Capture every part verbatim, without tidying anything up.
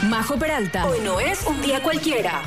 Majo Peralta. Hoy no es un día cualquiera.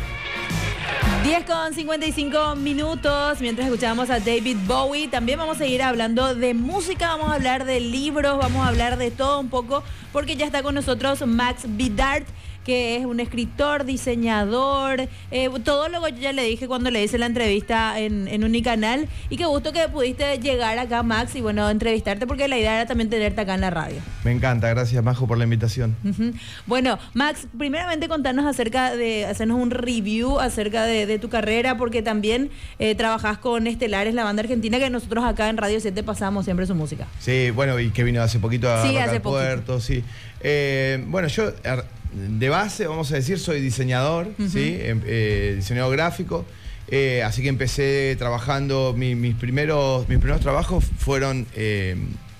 diez con cincuenta y cinco minutos, mientras escuchamos a David Bowie, también vamos a seguir hablando de música, vamos a hablar de libros, vamos a hablar de todo un poco, porque ya está con nosotros Max Vidart, que es un escritor, diseñador, eh, todólogo. Yo ya le dije cuando le hice la entrevista en, en Unicanal, y qué gusto que pudiste llegar acá, Max, y bueno, entrevistarte, porque la idea era también tenerte acá en la radio. Me encanta, gracias, Majo, por la invitación. Uh-huh. Bueno, Max, primeramente contanos acerca de, hacernos un review acerca de, de tu carrera, porque también eh, trabajás con Estelares, la banda argentina, que nosotros acá en Radio siete pasamos siempre su música. Sí, bueno, y que vino hace poquito a sí, Rock hace al Puerto, sí. Eh, bueno, yo... De base, vamos a decir, soy diseñador, uh-huh. ¿sí? eh, diseñador gráfico, eh, así que empecé trabajando, mi, mis, primeros, mis primeros trabajos fueron eh,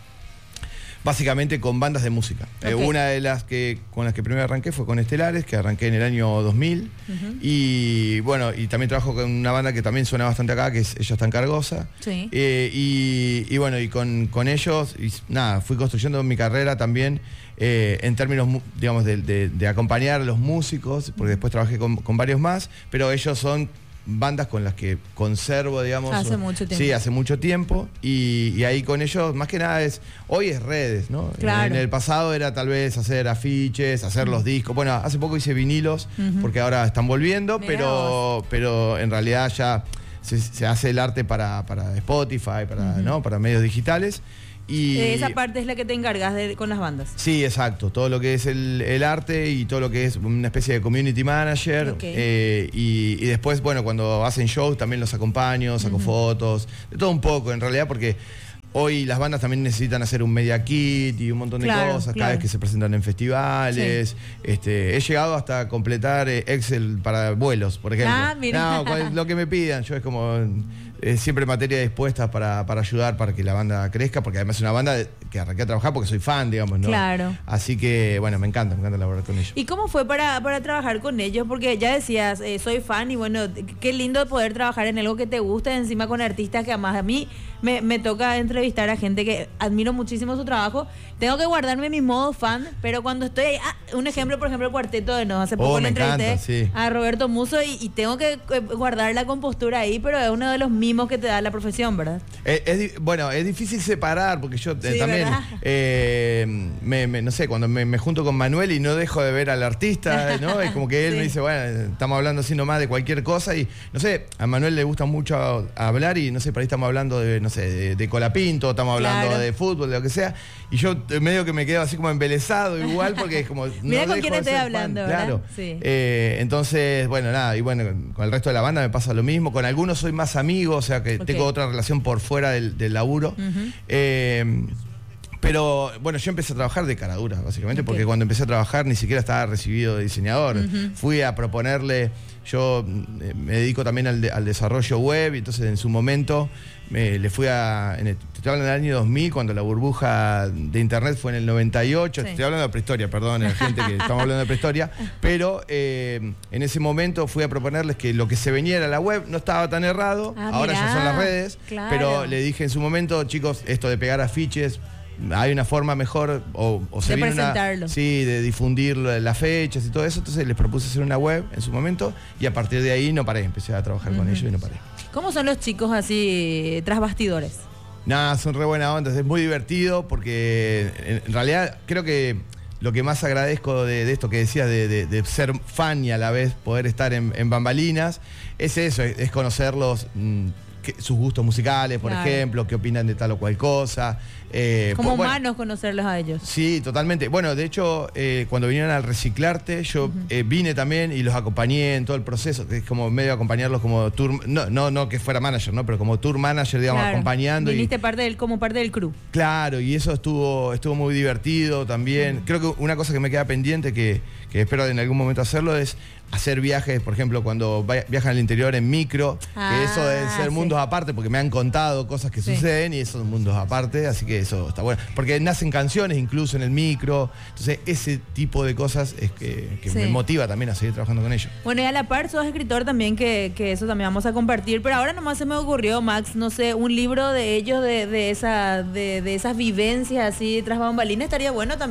básicamente con bandas de música. Okay. Eh, una de las que con las que primero arranqué fue con Estelares, que arranqué en el año dos mil, uh-huh. y bueno, y también trabajo con una banda que también suena bastante acá, que es Ella Está en Cargosa, sí. eh, y, y bueno, y con, con ellos, y, nada, fui construyendo mi carrera también, Eh, en términos, digamos, de, de, de acompañar a los músicos, porque después trabajé con, con varios más, pero ellos son bandas con las que conservo, digamos. Hace mucho tiempo. Sí, hace mucho tiempo, y, y ahí con ellos, más que nada es, hoy es redes, ¿no? Claro. En el pasado era tal vez hacer afiches, hacer uh-huh. los discos, bueno, hace poco hice vinilos, uh-huh. porque ahora están volviendo, pero, pero en realidad ya se, se hace el arte para, para Spotify, para, uh-huh. ¿no? para medios digitales. Y esa parte es la que te encargas de, con las bandas. Sí, exacto. Todo lo que es el, el arte y todo lo que es una especie de community manager. Okay. Eh, y, y después, bueno, cuando hacen shows también los acompaño, saco uh-huh. fotos, de todo un poco en realidad, porque hoy las bandas también necesitan hacer un media kit y un montón de claro, cosas, claro. cada vez que se presentan en festivales. Sí. Este, he llegado hasta completar Excel para vuelos, por ejemplo. Ah, mira. No, lo que me pidan, yo es como... Eh, siempre materia dispuesta para, para ayudar para que la banda crezca, porque además es una banda de, que arranqué a trabajar porque soy fan, digamos, ¿no? Claro. Así que, bueno, me encanta, me encanta laburar con ellos. ¿Y cómo fue para, para trabajar con ellos? Porque ya decías, eh, soy fan, y bueno, qué lindo poder trabajar en algo que te gusta, encima con artistas que además a mí me, me toca entrevistar a gente que admiro muchísimo su trabajo. Tengo que guardarme mi modo fan, pero cuando estoy ahí, ah, un ejemplo, por ejemplo, el Cuarteto de Nos, hace poco oh, le entrevisté encanta, sí. a Roberto Musso, y, y tengo que guardar la compostura ahí, pero es uno de los mimos que te da la profesión, ¿verdad? Es, es, bueno, es difícil separar, porque yo eh, sí, también, eh, me, me, no sé, cuando me, me junto con Manuel y no dejo de ver al artista, ¿no? Es como que él sí. me dice, bueno, estamos hablando así nomás de cualquier cosa, y no sé, a Manuel le gusta mucho hablar, y no sé, por ahí estamos hablando de, no sé, de, de Colapinto, estamos hablando claro. de fútbol, de lo que sea, y yo medio que me quedo así como embelesado igual, porque es como... Mira no con quién estoy hablando, fan, ¿verdad? claro. Sí. Eh, entonces, bueno, nada, y bueno, con el resto de la banda me pasa lo mismo, con algunos soy más amigo, o sea que okay. tengo otra relación por fuera del, del laburo. Uh-huh. eh, pero bueno, yo empecé a trabajar de cara dura, básicamente, okay. porque cuando empecé a trabajar ni siquiera estaba recibido de diseñador. Uh-huh. Fui a proponerle, yo eh, me dedico también al, de, al desarrollo web, y entonces en su momento me, le fui a... En el, te estoy hablando del año dos mil, cuando la burbuja de internet fue en el noventa y ocho, sí. estoy hablando de prehistoria, perdón, la gente que estamos hablando de prehistoria, pero eh, en ese momento fui a proponerles que lo que se venía era la web, no estaba tan errado, ah, ahora mirá. Ya son las redes, claro. pero le dije en su momento, chicos, esto de pegar afiches, hay una forma mejor, o, o se de viene presentarlo. Una, sí, de difundir las fechas y todo eso. Entonces les propuse hacer una web en su momento, y a partir de ahí no paré, empecé a trabajar uh-huh. con ellos y no paré. ¿Cómo son los chicos así tras bastidores? Nada, son re buena onda, es muy divertido, porque en realidad creo que lo que más agradezco de, de esto que decías, de, de, de ser fan y a la vez poder estar en, en bambalinas, es eso, es, es conocerlos, mmm, que, sus gustos musicales, por claro. ejemplo, qué opinan de tal o cual cosa. Eh, Como por, humanos, bueno, conocerlos a ellos. Sí, totalmente. Bueno, de hecho, eh, cuando vinieron al Reciclarte, yo uh-huh. eh, vine también y los acompañé en todo el proceso, que es como medio acompañarlos como tour, no, no, no que fuera manager, ¿no? Pero como tour manager, digamos, claro. acompañando. Viniste y, parte del, como parte del crew. Claro, y eso estuvo, estuvo muy divertido también. Uh-huh. Creo que una cosa que me queda pendiente, que, que espero en algún momento hacerlo, es hacer viajes, por ejemplo, cuando vaya, viajan al interior en micro, ah, que eso debe ser sí. mundos aparte, porque me han contado cosas que sí. suceden, y esos son mundos aparte, así que eso está bueno. Porque nacen canciones incluso en el micro, entonces ese tipo de cosas es que, que sí. me motiva también a seguir trabajando con ellos. Bueno, y a la par sos escritor también, que, que eso también vamos a compartir, pero ahora nomás se me ocurrió, Max, no sé, un libro de ellos, de, de, esa, de, de esas vivencias así tras bambalinas, estaría bueno también.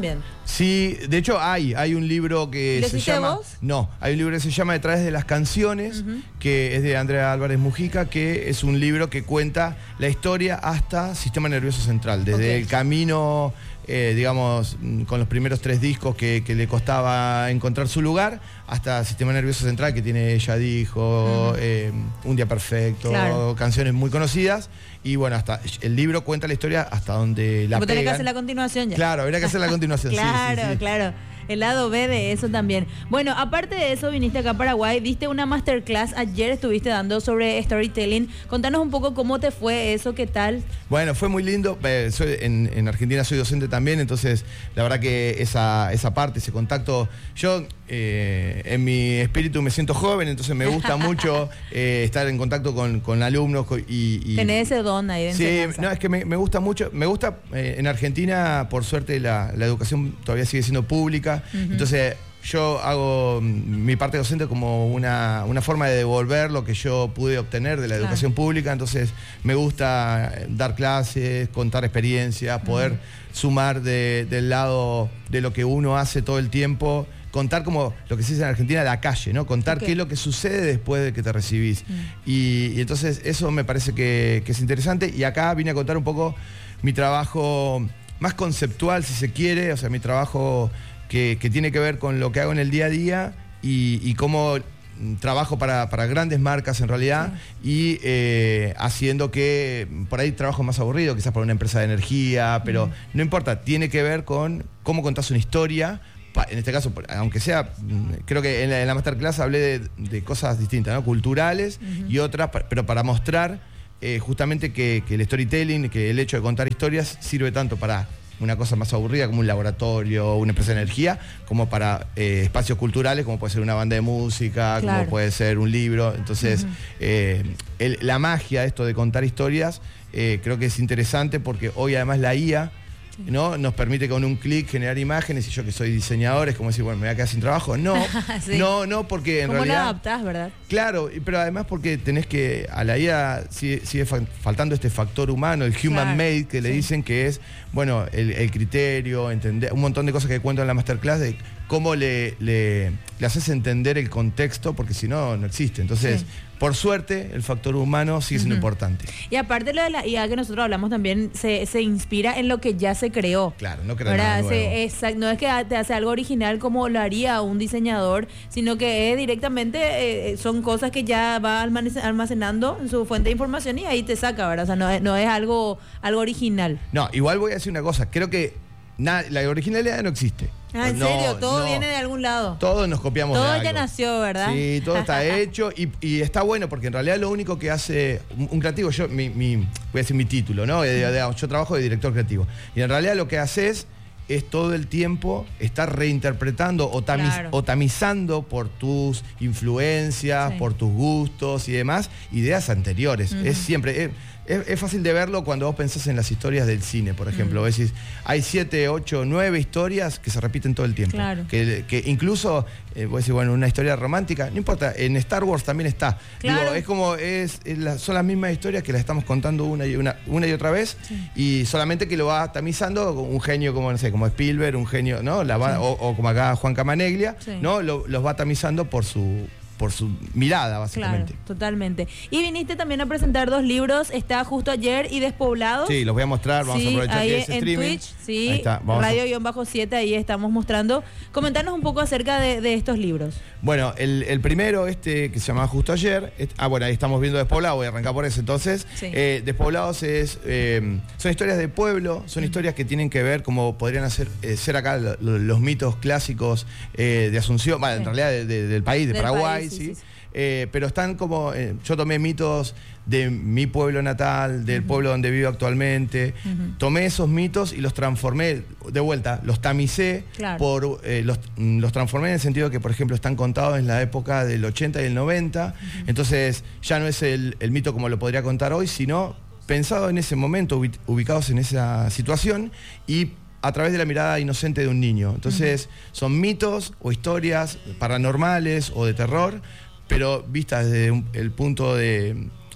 Sí, de hecho hay, hay un libro que ¿Lo se hiciste llama... vos? No, hay un libro que se llama Detrás de las canciones, Uh-huh. que es de Andrea Álvarez Mujica, que es un libro que cuenta la historia hasta Sistema Nervioso Central, desde Okay. el camino, eh, digamos, con los primeros tres discos que, que le costaba encontrar su lugar, hasta Sistema Nervioso Central, que tiene Ella Dijo, uh-huh. eh, Un Día Perfecto, claro. canciones muy conocidas. Y bueno, hasta el libro cuenta la historia hasta donde la Vos tenés que pegan. hacer la continuación ya. Claro, habría que hacer la continuación. Claro, sí, sí, sí. claro. El lado B de eso también. Bueno, aparte de eso, viniste acá a Paraguay, diste una masterclass, ayer estuviste dando sobre storytelling. Contanos un poco cómo te fue eso, qué tal. Bueno, fue muy lindo. Eh, soy, en, en Argentina soy docente también, entonces la verdad que esa, esa parte, ese contacto, yo eh, en mi espíritu me siento joven, entonces me gusta mucho eh, estar en contacto con, con alumnos y, y... Tenés ese don ahí de Sí, enseñanza. no, es que me, me gusta mucho. Me gusta, eh, en Argentina, por suerte, la, la educación todavía sigue siendo pública. Uh-huh. Entonces, yo hago mi parte docente como una, una forma de devolver lo que yo pude obtener de la educación claro. pública. Entonces, me gusta dar clases, contar experiencias, poder uh-huh. sumar de, del lado de lo que uno hace todo el tiempo. Contar como lo que se dice en Argentina, la calle, ¿no? Contar okay. qué es lo que sucede después de que te recibís. Mm. Y, y entonces eso me parece que, que es interesante. Y acá vine a contar un poco mi trabajo más conceptual, si se quiere, o sea, mi trabajo que, que tiene que ver con lo que hago en el día a día y, y cómo trabajo para, para grandes marcas en realidad sí. y eh, haciendo que por ahí trabajo más aburrido, quizás para una empresa de energía, pero mm. no importa, tiene que ver con cómo contás una historia. En este caso, aunque sea, creo que en la, en la masterclass hablé de, de cosas distintas, ¿no? Culturales uh-huh. y otras, pero para mostrar eh, justamente que, que el storytelling, que el hecho de contar historias sirve tanto para una cosa más aburrida como un laboratorio, una empresa de energía, como para eh, espacios culturales, como puede ser una banda de música, claro. como puede ser un libro. Entonces, uh-huh. eh, el, la magia, esto de contar historias, eh, creo que es interesante porque hoy además la I A ¿no? nos permite con un clic generar imágenes y yo que soy diseñador es como decir, bueno, me voy a quedar sin trabajo. No, sí. no, no, porque en ¿Cómo realidad... lo adaptás, verdad? Claro, pero además porque tenés que, a la I A sigue, sigue faltando este factor humano, el human claro, made, que sí. le dicen que es, bueno, el, el criterio, entender, un montón de cosas que cuento en la masterclass de cómo le, le, le haces entender el contexto, porque si no, no existe. Entonces, sí. por suerte, el factor humano sigue siendo uh-huh. importante. Y aparte lo de la I A que nosotros hablamos también, se, se inspira en lo que ya se creó. Claro, no crea nada nuevo. Se, exact, no es que te hace algo original como lo haría un diseñador, sino que es directamente, eh, son cosas que ya va almacenando en su fuente de información y ahí te saca, ¿verdad? O sea, no es, no es algo, algo original. No, igual voy a decir una cosa, creo que nada, la originalidad no existe. Ah, ¿en no, serio? Todo no. viene de algún lado. Todos nos copiamos todo de algo. Todo ya nació, ¿verdad? Sí, todo está hecho y, y está bueno porque en realidad lo único que hace un, un creativo, yo mi, mi, voy a decir mi título, ¿no? De, de, de, yo trabajo de director creativo. Y en realidad lo que haces es todo el tiempo estar reinterpretando o, tamiz, claro. o tamizando por tus influencias, sí. por tus gustos y demás, ideas anteriores. Uh-huh. Es siempre... Es, Es, es fácil de verlo cuando vos pensás en las historias del cine, por ejemplo. Mm. Vos decís, hay siete, ocho, nueve historias que se repiten todo el tiempo. Claro. Que, que incluso, eh, vos decís, bueno, una historia romántica, no importa, en Star Wars también está. Claro. Digo, es como, es, es la, son las mismas historias que las estamos contando una y, una, una y otra vez, sí. y solamente que lo va tamizando un genio como, no sé, como Spielberg, un genio, ¿no? La va, sí. o, o como acá Juan Camaneglia, sí. ¿no? Lo, los va tamizando por su... por su mirada, básicamente. Claro, totalmente. Y viniste también a presentar dos libros, está Justo Ayer y Despoblados. Sí, los voy a mostrar, vamos sí, a aprovechar ahí que es en streaming. Twitch, sí, ahí está, radio siete, ahí estamos mostrando. Comentanos un poco acerca de, de estos libros. Bueno, el, el primero, este que se llama Justo Ayer, es, ah, bueno, ahí estamos viendo Despoblados, voy a arrancar por eso entonces. Sí. Eh, Despoblados es, eh, son historias de pueblo, son mm. historias que tienen que ver como podrían hacer, eh, ser acá lo, lo, los mitos clásicos eh, de Asunción, bueno, sí. en realidad de, de, del país, de del Paraguay, país, sí. sí. sí. Eh, pero están como, eh, yo tomé mitos de mi pueblo natal, del uh-huh. pueblo donde vivo actualmente, uh-huh. tomé esos mitos y los transformé, de vuelta, los tamicé, claro. por, eh, los, los transformé en el sentido de que, por ejemplo, están contados en la época del ochenta y el noventa, uh-huh. entonces ya no es el, el mito como lo podría contar hoy, sino pensado en ese momento, ubicados en esa situación y a través de la mirada inocente de un niño. Entonces, uh-huh. son mitos o historias paranormales o de terror, pero vistas desde un, el punto de,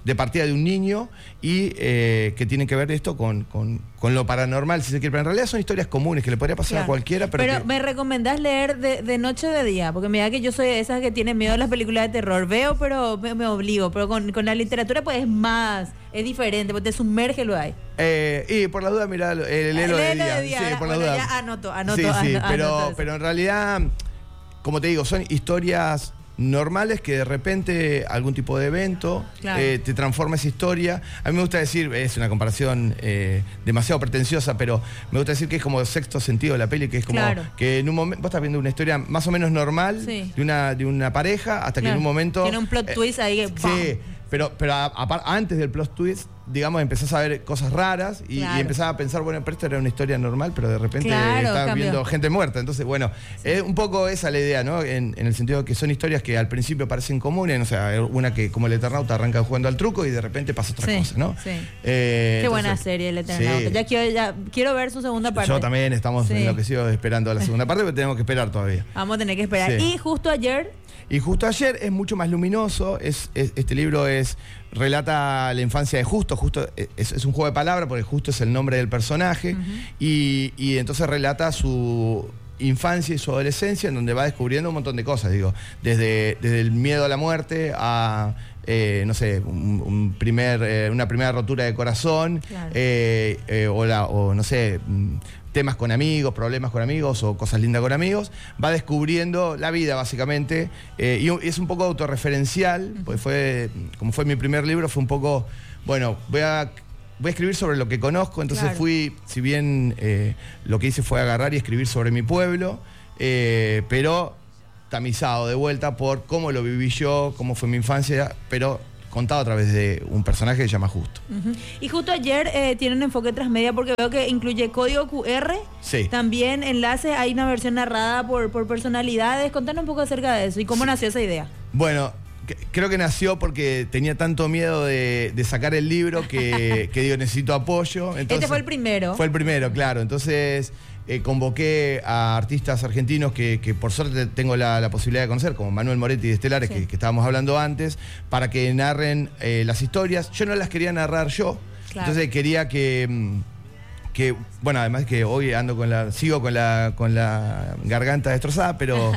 de partida de un niño y eh, que tienen que ver esto con, con, con lo paranormal, si se quiere. Pero en realidad son historias comunes que le podría pasar claro. a cualquiera. Pero, pero que... me recomendás leer de, de noche o de día, porque mira que yo soy de esas que tienen miedo a las películas de terror. Veo, pero me, me obligo. Pero con, con la literatura pues es más, es diferente, porque te sumerge lo hay. Eh, y por la duda, mira, el léelo de día. de día. Sí, por bueno, la duda. Ya anoto, anoto. Sí, sí, anoto, pero, anoto pero en realidad, como te digo, son historias normales que de repente algún tipo de evento claro. eh, te transforma esa historia. A mí me gusta decir, es una comparación eh, demasiado pretenciosa, pero me gusta decir que es como el sexto sentido de la peli, que es como claro. que en un momento vos estás viendo una historia más o menos normal sí. de, una, de una pareja hasta claro. que en un momento... Tiene un plot twist eh, ahí que... Sí, pero, pero a, a, antes del plot twist, digamos, empezás a ver cosas raras y, claro. y empezás a pensar, bueno, pero esto era una historia normal, pero de repente claro, estás cambió. viendo gente muerta. Entonces, bueno, sí. es un poco esa la idea, ¿no? En, en el sentido de que son historias que al principio parecen comunes, o sea, una que como el Eternauta arranca jugando al truco y de repente pasa otra sí, cosa, ¿no? Sí. Eh, Qué entonces, buena serie el Eternauta. Sí. Ya, quiero, ya quiero ver su segunda parte. Yo también, estamos sí. enloquecidos esperando la segunda parte, pero tenemos que esperar todavía. Vamos a tener que esperar. Sí. Y justo ayer... Y justo ayer es mucho más luminoso, es, es, este libro es relata la infancia de Justo, Justo es, es un juego de palabras porque Justo es el nombre del personaje, uh-huh. y, y entonces relata su infancia y su adolescencia en donde va descubriendo un montón de cosas, digo, desde, desde el miedo a la muerte a... Eh, no sé, un, un primer, eh, una primera rotura de corazón, claro. eh, eh, o, la, o no sé, temas con amigos, problemas con amigos o cosas lindas con amigos, va descubriendo la vida básicamente, eh, y es un poco autorreferencial, uh-huh. pues fue, como fue mi primer libro, fue un poco, bueno, voy a... Voy a escribir sobre lo que conozco, entonces claro. fui, si bien eh, lo que hice fue agarrar y escribir sobre mi pueblo, eh, pero tamizado de vuelta por cómo lo viví yo, cómo fue mi infancia, pero contado a través de un personaje que se llama Justo. Uh-huh. Y justo ayer eh, tiene un enfoque transmedia porque veo que incluye código cu erre, sí. también enlaces, hay una versión narrada por, por personalidades. Contanos un poco acerca de eso y cómo sí. nació esa idea. Bueno, creo que nació porque tenía tanto miedo de, de sacar el libro que, que digo, necesito apoyo. Entonces, este fue el primero. Fue el primero, claro. Entonces eh, convoqué a artistas argentinos que, que por suerte tengo la, la posibilidad de conocer, como Manuel Moretti de Estelares, sí. que, que estábamos hablando antes, para que narren eh, las historias. Yo no las quería narrar yo, claro. entonces quería que... que, bueno, además que hoy ando con la, sigo con la, con la garganta destrozada, pero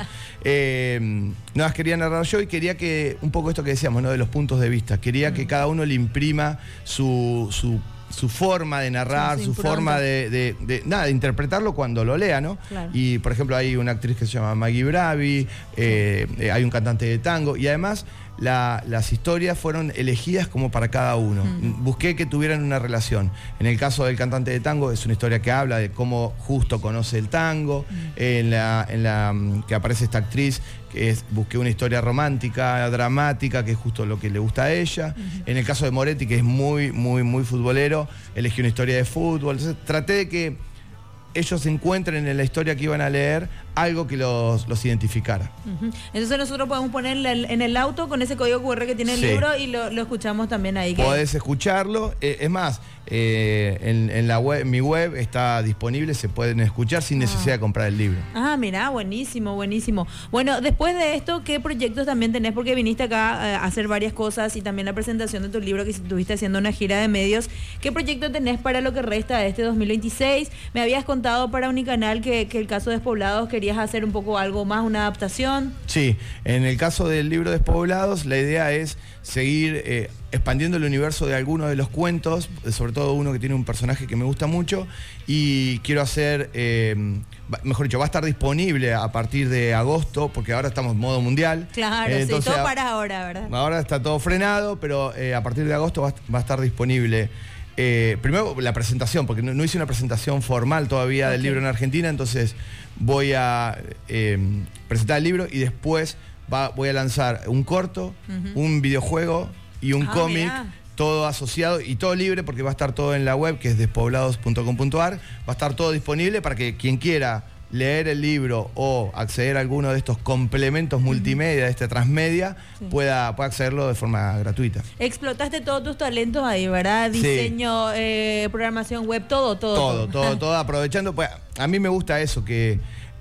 eh, no las quería narrar yo y quería que, un poco esto que decíamos, ¿no? De los puntos de vista, quería mm. que cada uno le imprima su, su, su forma de narrar, sí, su forma de, de, de, nada, de interpretarlo cuando lo lea, ¿no? Claro. Y, por ejemplo, hay una actriz que se llama Maggie Bravi, eh, eh, hay un cantante de tango, y además... La, las historias fueron elegidas como para cada uno. Mm. Busqué que tuvieran una relación. En el caso del cantante de tango es una historia que habla de cómo Justo conoce el tango. Mm. En la, en la que aparece esta actriz, que es, busqué una historia romántica, dramática, que es justo lo que le gusta a ella. Mm. En el caso de Moretti, que es muy, muy, muy futbolero, elegí una historia de fútbol. Entonces traté de que ellos encuentren en la historia que iban a leer algo que los, los identificara. Uh-huh. Entonces nosotros podemos ponerle en el auto con ese código cu erre que tiene el sí. libro y lo, lo escuchamos también ahí. Podés escucharlo. Eh, es más, eh, en, en la web, mi web está disponible, se pueden escuchar sin ah. necesidad de comprar el libro. Ah, mirá, buenísimo, buenísimo. Bueno, después de esto, ¿qué proyectos también tenés? Porque viniste acá a hacer varias cosas y también la presentación de tu libro que estuviste haciendo una gira de medios. ¿Qué proyecto tenés para lo que resta de este dos mil veintiséis? Me habías contado para Unicanal que, que el caso de Despoblados querías hacer un poco algo más, una adaptación. Sí, en el caso del libro Despoblados, la idea es seguir eh, expandiendo el universo de algunos de los cuentos, sobre todo uno que tiene un personaje que me gusta mucho, y quiero hacer, eh, mejor dicho, va a estar disponible a partir de agosto, porque ahora estamos en modo mundial. Claro, eh, entonces, sí, todo para ahora, ¿verdad? Ahora está todo frenado, pero eh, a partir de agosto va, va a estar disponible. Eh, primero la presentación, porque no, no hice una presentación formal todavía okay. del libro en Argentina, entonces voy a eh, presentar el libro y después va, voy a lanzar un corto, uh-huh. un videojuego y un ah, cómic, todo asociado y todo libre porque va a estar todo en la web, que es despoblados punto com punto ar, va a estar todo disponible para que quien quiera leer el libro o acceder a alguno de estos complementos multimedia, de este transmedia, sí. pueda, pueda accederlo de forma gratuita. Explotaste todos tus talentos ahí, ¿verdad? Diseño, sí. eh, programación web, todo, todo. Todo, todo, todo, todo aprovechando. Pues, a mí me gusta eso, que,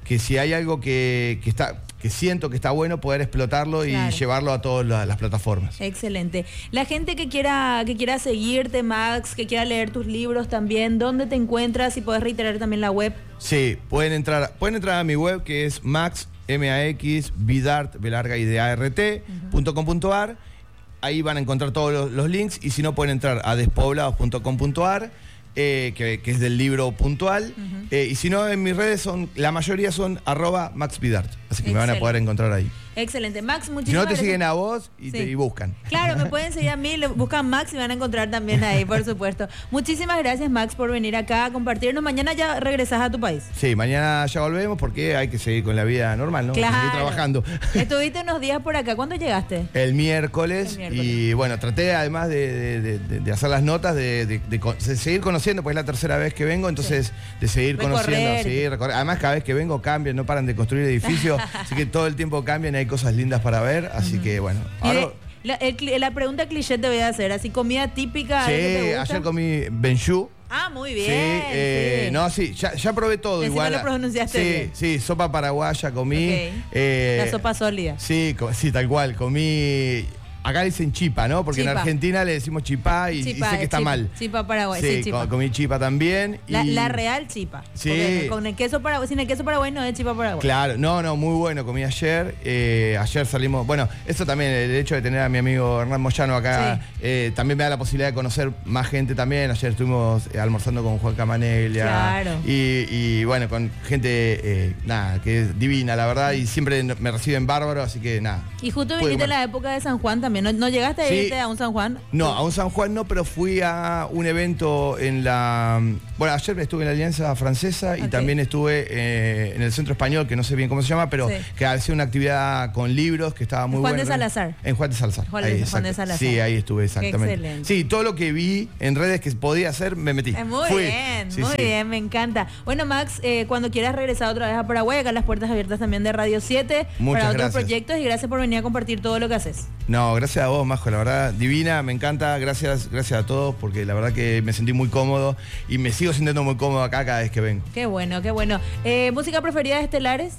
que si hay algo que, que está... que siento que está bueno poder explotarlo y claro. llevarlo a todas las, las plataformas. Excelente. La gente que quiera que quiera seguirte, Max, que quiera leer tus libros también, ¿dónde te encuentras? Y podés reiterar también la web. Sí, pueden entrar, pueden entrar a mi web que es max, M A X, Bidart, B larga y D A R T, uh-huh. punto com punto a r. Ahí van a encontrar todos los, los links y si no pueden entrar a despoblados punto com punto a r. Eh, que, que es del libro puntual, uh-huh. eh, y si no, en mis redes son, la mayoría son arroba Max Bidart, así que Excelente. Me van a poder encontrar ahí. Excelente, Max, muchísimas Si no, te gracias. siguen a vos y, sí. te, y buscan. Claro, me pueden seguir a mí, buscan Max y van a encontrar también ahí, por supuesto. Muchísimas gracias, Max, por venir acá a compartirnos. Mañana ya regresás a tu país. Sí, mañana ya volvemos porque hay que seguir con la vida normal, ¿no? Claro. Seguir trabajando. Estuviste unos días por acá. ¿Cuándo llegaste? El miércoles, El miércoles. Y bueno, traté además de, de, de, de hacer las notas, de, de, de, de seguir conociendo, pues es la tercera vez que vengo, entonces sí. de seguir recorrer. conociendo. Sí, recorrer. Además, cada vez que vengo cambian, no paran de construir edificios, así que todo el tiempo cambian y hay cosas lindas para ver. Así uh-huh. que bueno. Ahora, la, el, la pregunta cliché te voy a hacer, así comida típica. Sí, que te gusta. Ayer comí benjú. Ah, muy bien. Sí, eh, sí. no, sí, ya, ya probé todo. Encima igual. lo pronunciaste sí, bien. Sí, sopa paraguaya comí. Okay. Eh, la sopa sólida. Sí, sí, tal cual. Comí. Acá dicen chipa, ¿no? Porque chipa. En Argentina le decimos chipá y, chipa, y sé que está chipa, mal. Chipa paraguay, sí, sí, chipa. Comí chipa también. La, y... la real chipa. Sí. Con el queso paraguay, sin el queso paraguay no es chipa paraguay. Claro, no, no, muy bueno. Comí ayer. Eh, ayer salimos. Bueno, eso también, el hecho de tener a mi amigo Hernán Moyano acá, sí. eh, también me da la posibilidad de conocer más gente también. Ayer estuvimos eh, almorzando con Juan Camaneglia. Claro. Y, y bueno, con gente, eh, nada, que es divina, la verdad. Y siempre me reciben bárbaro, así que nada. Y justo viniste en la época de San Juan también. ¿No, no llegaste a sí. irte a un San Juan? No, a un San Juan no, pero fui a un evento en la... Bueno, ayer estuve en la Alianza Francesa y okay. también estuve eh, en el Centro Español, que no sé bien cómo se llama, pero sí. que hacía una actividad con libros que estaba muy buena. Juan bueno. de Salazar. En Juan de Salazar. Juan, ahí, Juan de Salazar. Sí, ahí estuve exactamente. Excelente. Sí, todo lo que vi en redes que podía hacer, me metí. Eh, muy Fui. bien, sí, muy sí. bien, me encanta. Bueno, Max, eh, cuando quieras regresar otra vez a Paraguay, acá las puertas abiertas también de Radio siete Muchas para otros gracias. proyectos y gracias por venir a compartir todo lo que haces. No, gracias a vos, Majo, la verdad, divina, me encanta, gracias, gracias a todos, porque la verdad que me sentí muy cómodo y me sigo sintiendo muy cómodo acá cada vez que vengo. Qué bueno, qué bueno. Eh, ¿Música preferida de Estelares?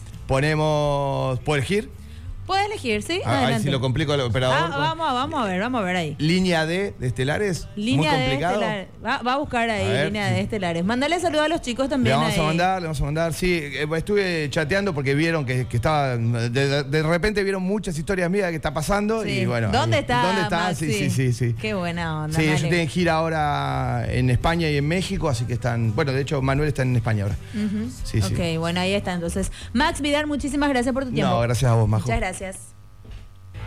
Ponemos, ¿puedo elegir? Puedes elegir, ¿sí? Ah, ahí si lo complico al operador. Ah, vamos, vamos a ver, vamos a ver ahí. Línea D de Estelares. Línea muy complicado. D de Estelares. Va, va a buscar ahí, a línea D de Estelares. Mándale saludos a los chicos también. Le vamos ahí. a mandar, le vamos a mandar. Sí, eh, estuve chateando porque vieron que, que estaba. De, de repente vieron muchas historias mías que está pasando. Sí. Y bueno. ¿Dónde ahí, está? ¿Dónde está? Max? Sí, sí, sí, sí. Qué buena onda. Sí, vale. ellos tienen gira ahora en España y en México, así que están. Bueno, de hecho, Manuel está en España ahora. Uh-huh. Sí, ok, sí. bueno, ahí está. Entonces, Max Bidart, muchísimas gracias por tu tiempo. No, gracias a vos, Majo. Muchas gracias.